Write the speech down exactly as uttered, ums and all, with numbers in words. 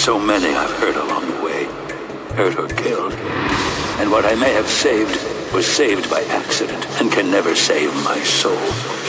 So many I've hurt along the way, hurt or killed. And what I may have saved was saved by accident and can never save my soul.